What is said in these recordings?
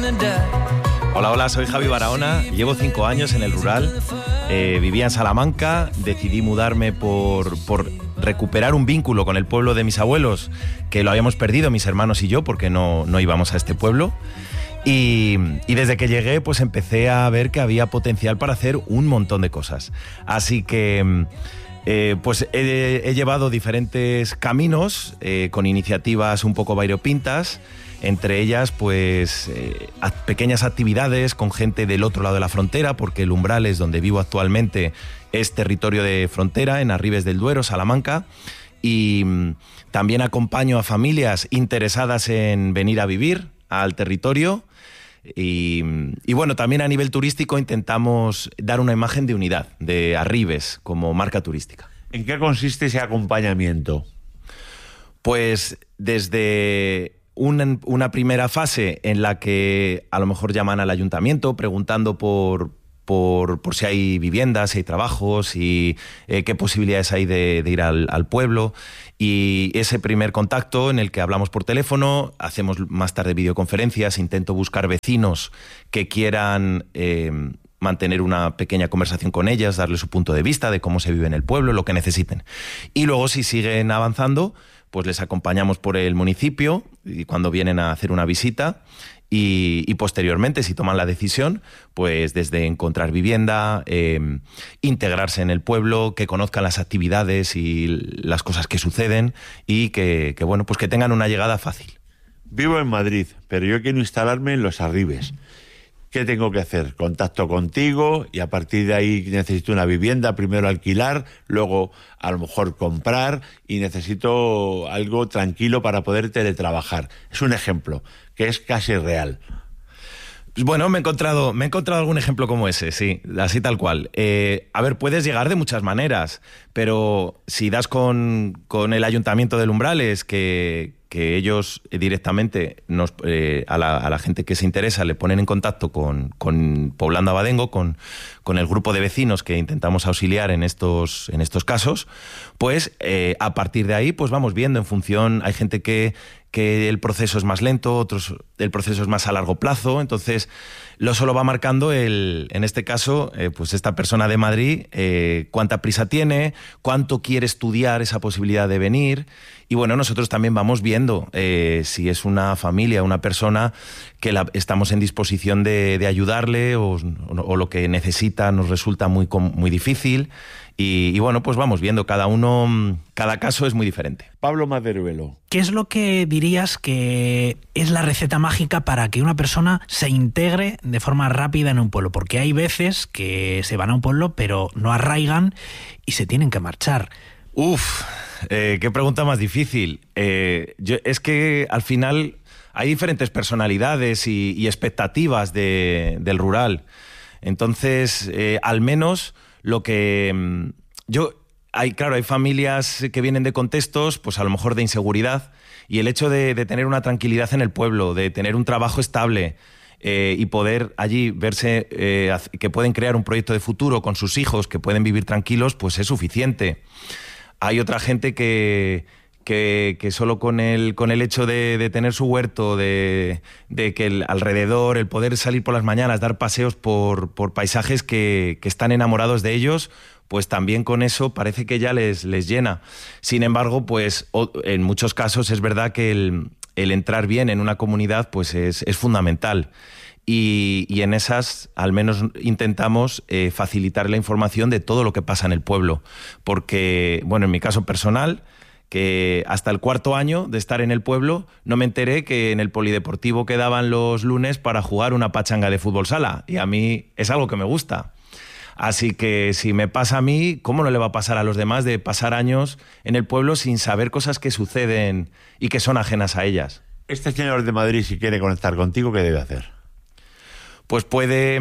Hola, hola, soy Javi Barahona, llevo 5 años en el rural, vivía en Salamanca, decidí mudarme por recuperar un vínculo con el pueblo de mis abuelos, que lo habíamos perdido mis hermanos y yo, porque no íbamos a este pueblo. Y desde que llegué, pues empecé a ver que había potencial para hacer un montón de cosas. Así que pues he llevado diferentes caminos con iniciativas un poco variopintas. Entre ellas, pues, pequeñas actividades con gente del otro lado de la frontera, porque el Umbrales, donde vivo actualmente, es territorio de frontera, en Arribes del Duero, Salamanca. Y también acompaño a familias interesadas en venir a vivir al territorio. Y bueno, también a nivel turístico intentamos dar una imagen de unidad, de Arribes como marca turística. ¿En qué consiste ese acompañamiento? Pues desde una primera fase en la que a lo mejor llaman al ayuntamiento preguntando por si hay viviendas, si hay trabajos y qué posibilidades hay de ir al pueblo. Y ese primer contacto en el que hablamos por teléfono, hacemos más tarde videoconferencias, intento buscar vecinos que quieran mantener una pequeña conversación con ellas, darles su punto de vista de cómo se vive en el pueblo, lo que necesiten. Y luego, si siguen avanzando, pues les acompañamos por el municipio y cuando vienen a hacer una visita y posteriormente, si toman la decisión, pues desde encontrar vivienda, integrarse en el pueblo, que conozcan las actividades y las cosas que suceden y que bueno, pues que tengan una llegada fácil. Vivo en Madrid, pero yo quiero instalarme en Los Arribes. ¿Qué tengo que hacer? Contacto contigo y a partir de ahí necesito una vivienda, primero alquilar, luego a lo mejor comprar y necesito algo tranquilo para poder teletrabajar. Es un ejemplo que es casi real. Bueno, me he encontrado algún ejemplo como ese, sí, así tal cual. A ver, puedes llegar de muchas maneras, pero si das con el Ayuntamiento del Umbrales, que ellos directamente a la gente que se interesa le ponen en contacto con Poblando Abadengo, con el grupo de vecinos que intentamos auxiliar en estos casos, pues a partir de ahí pues vamos viendo en función, hay gente que el proceso es más lento, otros el proceso es más a largo plazo, entonces eso lo va marcando en este caso, pues esta persona de Madrid, cuánta prisa tiene, cuánto quiere estudiar esa posibilidad de venir. Y bueno, nosotros también vamos viendo si es una familia, una persona que estamos en disposición de ayudarle o lo que necesita nos resulta muy difícil. Y bueno, pues vamos viendo, cada caso es muy diferente. Pablo Maderuelo. ¿Qué es lo que dirías que es la receta mágica para que una persona se integre de forma rápida en un pueblo? Porque hay veces que se van a un pueblo pero no arraigan y se tienen que marchar. Qué pregunta más difícil. Es que al final hay diferentes personalidades y expectativas del rural. Entonces, al menos lo que hay familias que vienen de contextos, pues a lo mejor de inseguridad, y el hecho de tener una tranquilidad en el pueblo, de tener un trabajo estable y poder allí verse que pueden crear un proyecto de futuro con sus hijos, que pueden vivir tranquilos, pues es suficiente. Hay otra gente que solo con el hecho de tener su huerto, de que alrededor, el poder salir por las mañanas, dar paseos por paisajes que están enamorados de ellos, pues también con eso parece que ya les llena. Sin embargo, pues en muchos casos es verdad que el entrar bien en una comunidad pues es fundamental. Y en esas al menos intentamos facilitar la información de todo lo que pasa en el pueblo. Porque, bueno, en mi caso personal, que hasta el 4.º año de estar en el pueblo no me enteré que en el polideportivo quedaban los lunes para jugar una pachanga de fútbol sala. Y a mí es algo que me gusta. Así que si me pasa a mí, ¿cómo no le va a pasar a los demás de pasar años en el pueblo sin saber cosas que suceden y que son ajenas a ellas? Este señor de Madrid, si quiere conectar contigo, ¿qué debe hacer? Pues puede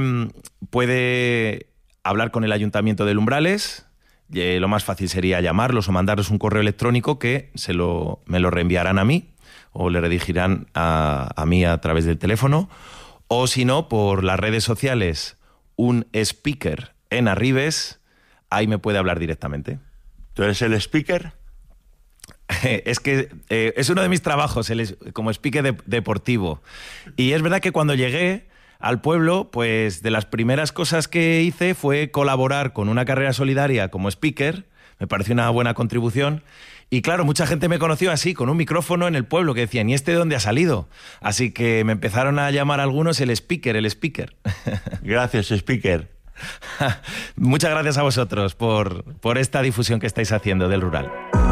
hablar con el Ayuntamiento del Umbrales. Lo más fácil sería llamarlos o mandarles un correo electrónico que me lo reenviarán a mí o le redirigirán a mí a través del teléfono. O si no, por las redes sociales, un speaker en Arribes, ahí me puede hablar directamente. ¿Tú eres el speaker? Es que es uno de mis trabajos como speaker deportivo. Y es verdad que cuando llegué al pueblo, pues de las primeras cosas que hice fue colaborar con una carrera solidaria como speaker. Me pareció una buena contribución. Y claro, mucha gente me conoció así, con un micrófono en el pueblo, que decían, ¿y este de dónde ha salido? Así que me empezaron a llamar algunos el speaker. Gracias, speaker. Muchas gracias a vosotros por esta difusión que estáis haciendo del rural.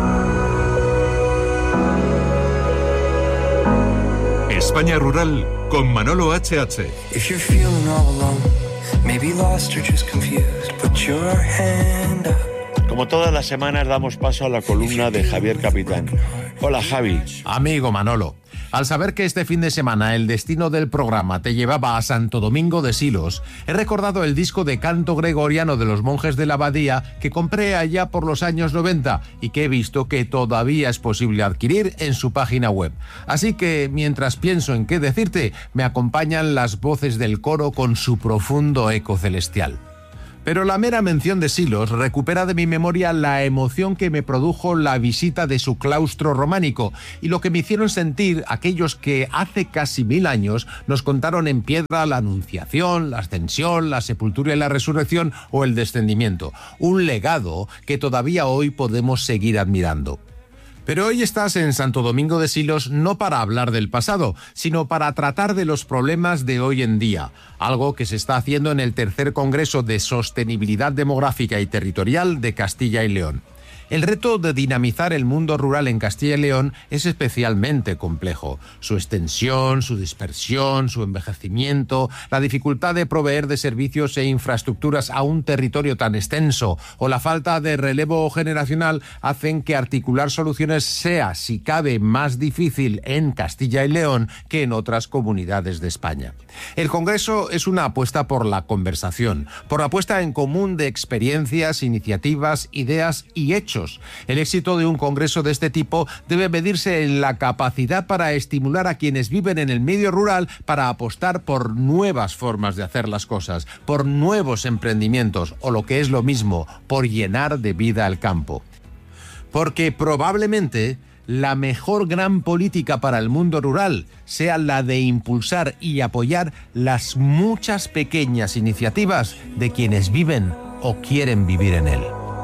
España Rural con Manolo HH. If you're feeling all alone, maybe lost or just confused, put your hand up. Como todas las semanas damos paso a la columna de Javier Capitán. Hola, Javi. Amigo Manolo, al saber que este fin de semana el destino del programa te llevaba a Santo Domingo de Silos, he recordado el disco de canto gregoriano de los monjes de la abadía que compré allá por los años 90 y que he visto que todavía es posible adquirir en su página web. Así que, mientras pienso en qué decirte, me acompañan las voces del coro con su profundo eco celestial. Pero la mera mención de Silos recupera de mi memoria la emoción que me produjo la visita de su claustro románico y lo que me hicieron sentir aquellos que hace casi 1000 años nos contaron en piedra la Anunciación, la Ascensión, la Sepultura y la Resurrección o el Descendimiento. Un legado que todavía hoy podemos seguir admirando. Pero hoy estás en Santo Domingo de Silos no para hablar del pasado, sino para tratar de los problemas de hoy en día, algo que se está haciendo en el tercer Congreso de Sostenibilidad Demográfica y Territorial de Castilla y León. El reto de dinamizar el mundo rural en Castilla y León es especialmente complejo. Su extensión, su dispersión, su envejecimiento, la dificultad de proveer de servicios e infraestructuras a un territorio tan extenso o la falta de relevo generacional hacen que articular soluciones sea, si cabe, más difícil en Castilla y León que en otras comunidades de España. El Congreso es una apuesta por la conversación, por la puesta en común de experiencias, iniciativas, ideas y hechos. El éxito de un congreso de este tipo debe medirse en la capacidad para estimular a quienes viven en el medio rural para apostar por nuevas formas de hacer las cosas, por nuevos emprendimientos o, lo que es lo mismo, por llenar de vida al campo. Porque probablemente la mejor gran política para el mundo rural sea la de impulsar y apoyar las muchas pequeñas iniciativas de quienes viven o quieren vivir en él.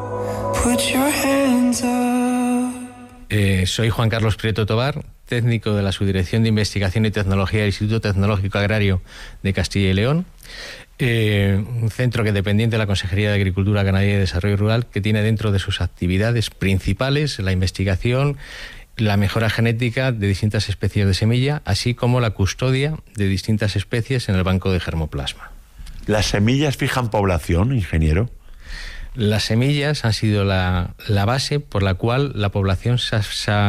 Soy Juan Carlos Prieto Tobar, técnico de la Subdirección de Investigación y Tecnología del Instituto Tecnológico Agrario de Castilla y León, un centro que dependiente de la Consejería de Agricultura, Ganadería y Desarrollo Rural, que tiene dentro de sus actividades principales la investigación, la mejora genética de distintas especies de semilla, así como la custodia de distintas especies en el banco de germoplasma. ¿Las semillas fijan población, ingeniero? Las semillas han sido la base por la cual la población se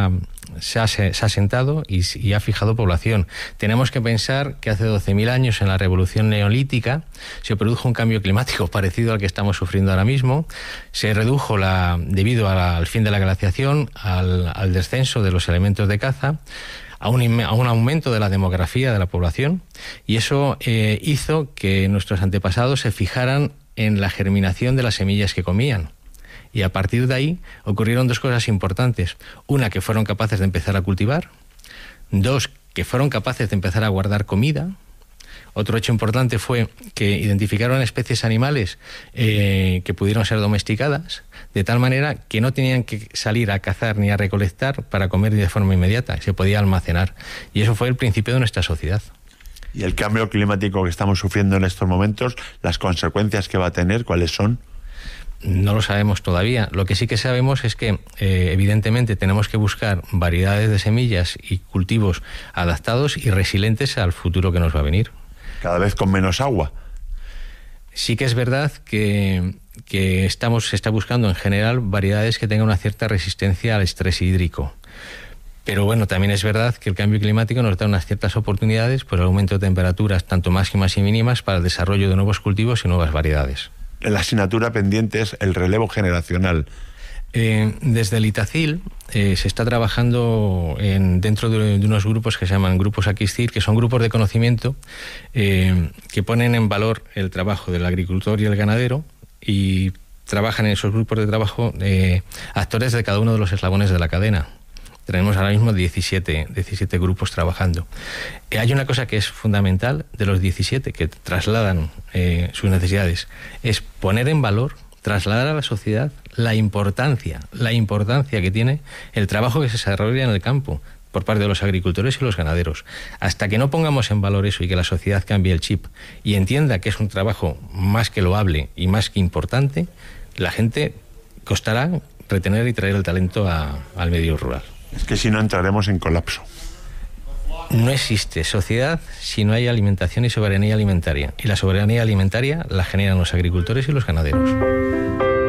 ha asentado y ha fijado población. Tenemos que pensar que hace 12.000 años, en la revolución neolítica, se produjo un cambio climático parecido al que estamos sufriendo ahora mismo. Se redujo debido al fin de la glaciación, al descenso de los elementos de caza, a un aumento de la demografía de la población, y eso hizo que nuestros antepasados se fijaran en la germinación de las semillas que comían. Y a partir de ahí ocurrieron dos cosas importantes. Una, que fueron capaces de empezar a cultivar. Dos, que fueron capaces de empezar a guardar comida. Otro hecho importante fue que identificaron especies animales que pudieron ser domesticadas, de tal manera que no tenían que salir a cazar ni a recolectar para comer de forma inmediata, se podía almacenar. Y eso fue el principio de nuestra sociedad. ¿Y el cambio climático que estamos sufriendo en estos momentos, las consecuencias que va a tener, cuáles son? No lo sabemos todavía. Lo que sí que sabemos es que, evidentemente, tenemos que buscar variedades de semillas y cultivos adaptados y resilientes al futuro que nos va a venir. Cada vez con menos agua. Sí que es verdad que se está buscando en general variedades que tengan una cierta resistencia al estrés hídrico. Pero bueno, también es verdad que el cambio climático nos da unas ciertas oportunidades por el aumento de temperaturas, tanto máximas y mínimas, para el desarrollo de nuevos cultivos y nuevas variedades. La asignatura pendiente es el relevo generacional. Desde el Itacil se está trabajando dentro de unos grupos que se llaman grupos Aquiscir, que son grupos de conocimiento que ponen en valor el trabajo del agricultor y el ganadero, y trabajan en esos grupos de trabajo actores de cada uno de los eslabones de la cadena. tenemos ahora mismo 17 grupos trabajando. Hay una cosa que es fundamental de los 17 que trasladan sus necesidades, es poner en valor, trasladar a la sociedad la importancia que tiene el trabajo que se desarrolla en el campo por parte de los agricultores y los ganaderos. Hasta que no pongamos en valor eso y que la sociedad cambie el chip y entienda que es un trabajo más que loable y más que importante, la gente costará retener y traer el talento al medio rural. Es que si no entraremos en colapso. No existe sociedad si no hay alimentación y soberanía alimentaria. Y la soberanía alimentaria la generan los agricultores y los ganaderos.